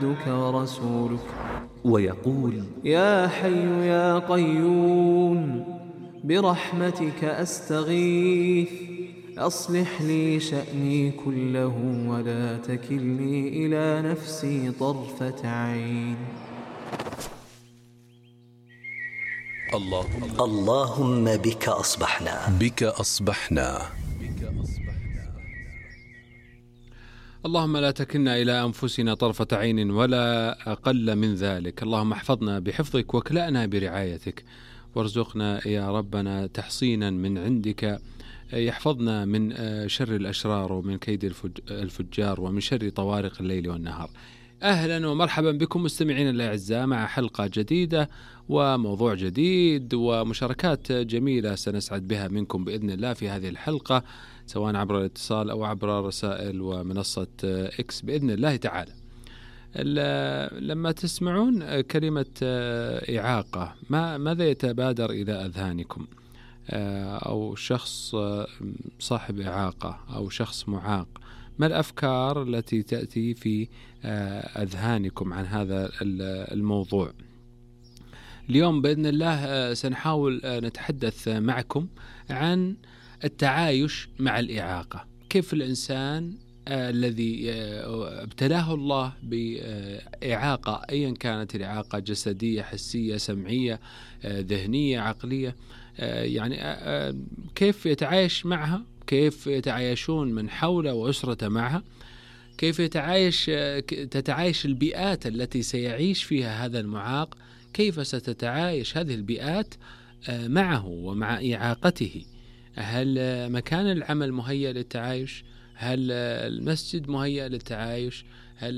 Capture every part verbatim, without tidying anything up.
عبدك ورسولك. ويقول: يا حي يا قيوم برحمتك أستغيث، أصلح لي شأني كله ولا تكلني إلى نفسي طرفة عين. اللهم, اللهم بك أصبحنا بك أصبحنا اللهم لا تكلنا إلى أنفسنا طرفة عين ولا أقل من ذلك. اللهم احفظنا بحفظك وكلأنا برعايتك، وارزقنا يا ربنا تحصينا من عندك يحفظنا من شر الأشرار ومن كيد الفجار ومن شر طوارق الليل والنهار. أهلا ومرحبا بكم مستمعين الأعزاء مع حلقة جديدة وموضوع جديد ومشاركات جميلة سنسعد بها منكم بإذن الله في هذه الحلقة، سواء عبر الاتصال أو عبر رسائل ومنصة إكس بإذن الله تعالى. لما تسمعون كلمة إعاقة، ما ماذا يتبادر إلى أذهانكم؟ أو شخص صاحب إعاقة أو شخص معاق، ما الأفكار التي تأتي في أذهانكم عن هذا الموضوع؟ اليوم بإذن الله سنحاول نتحدث معكم عن التعايش مع الإعاقة. كيف الإنسان الذي ابتلاه الله بإعاقة، أيا كانت الإعاقة، جسدية، حسية، سمعية، ذهنية، عقلية، يعني كيف يتعايش معها، كيف يتعايشون من حوله وأسرته معها، كيف يتعايش تتعايش البيئات التي سيعيش فيها هذا المعاق، كيف ستتعايش هذه البيئات معه ومع إعاقته. هل مكان العمل مهيأ للتعايش؟ هل المسجد مهيأ للتعايش؟ هل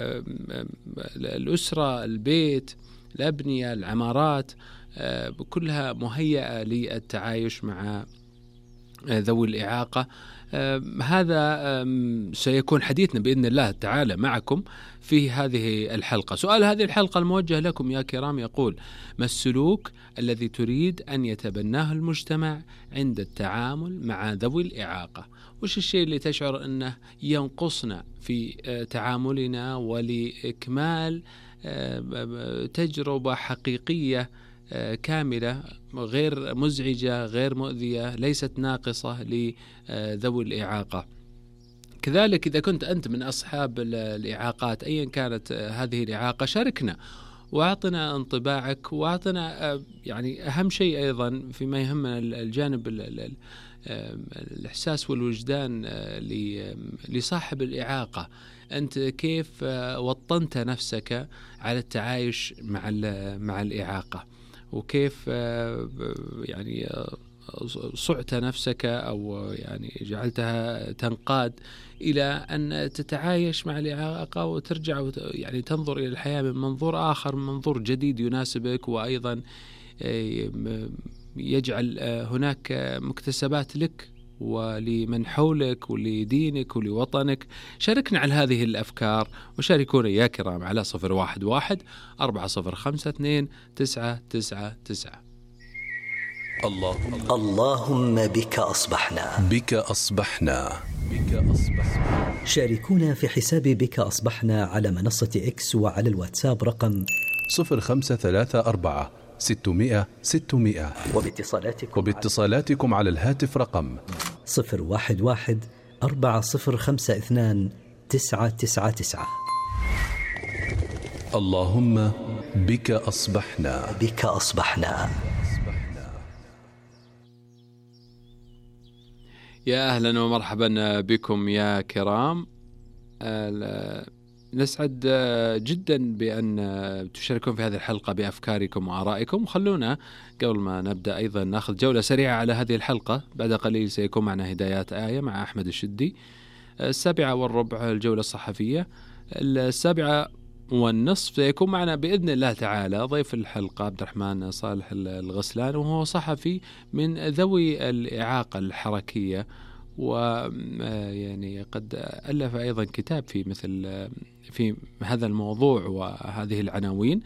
الأسرة، البيت، الأبنية، العمارات كلها مهيئة للتعايش مع ذوي الإعاقة؟ هذا سيكون حديثنا بإذن الله تعالى معكم في هذه الحلقة. سؤال هذه الحلقة الموجه لكم يا كرام يقول: ما السلوك الذي تريد أن يتبناه المجتمع عند التعامل مع ذوي الإعاقة؟ وش الشيء اللي تشعر أنه ينقصنا في تعاملنا ولإكمال تجربة حقيقية كاملة، غير مزعجة، غير مؤذية، ليست ناقصة لذوي الإعاقة؟ كذلك إذا كنت أنت من أصحاب الإعاقات أيا كانت هذه الإعاقة، شاركنا وأعطنا انطباعك، وأعطنا يعني أهم شيء أيضا فيما يهمنا الجانب الإحساس والوجدان لصاحب الإعاقة. أنت كيف وطنت نفسك على التعايش مع مع الإعاقة، وكيف يعني صعت نفسك أو يعني جعلتها تنقاد إلى أن تتعايش مع الإعاقة وترجع يعني تنظر إلى الحياة من منظور آخر، من منظور جديد يناسبك، وأيضا يجعل هناك مكتسبات لك ولمن حولك ولدينك ولوطنك. شاركنا على هذه الأفكار وشاركونا يا كرام على صفر واحد واحد أربعة صفر خمسة اثنين تسعة تسعة تسعة. اللهم, اللهم بك أصبحنا بك أصبحنا بك أصبحنا. شاركونا في حساب بك أصبحنا على منصة إكس وعلى الواتساب رقم صفر خمسة ثلاثة أربعة ستمائة ستمائة، وباتصالاتكم, وباتصالاتكم على الهاتف رقم صفر واحد واحد أربعة صفر خمسة اثنان تسعة تسعة تسعة. اللهم بك أصبحنا بك أصبحنا. يا أهلا ومرحبا بكم يا كرام. نسعد جدا بأن تشاركون في هذه الحلقة بأفكاركم وآرائكم. وخلونا قبل ما نبدأ أيضا نأخذ جولة سريعة على هذه الحلقة. بعد قليل سيكون معنا هدايات آية مع أحمد الشدي. السابعة والربع الجولة الصحفية. السابعة والنصف سيكون معنا بإذن الله تعالى ضيف الحلقة عبد الرحمن صالح الغسلان، وهو صحفي من ذوي الإعاقة الحركية، ويعني قد ألف أيضا كتاب في مثل في هذا الموضوع وهذه العناوين.